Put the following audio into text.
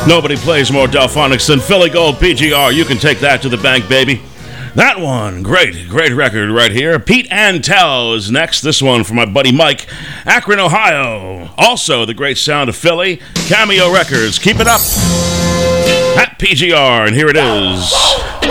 Nobody plays more Delphonics than Philly Gold PGR. You can take that to the bank, baby. That one, great record right here. Pete Antell is next. This one from my buddy Mike, Akron, Ohio. Also, the great sound of Philly, Cameo Records. Keep it up at PGR, and here it is.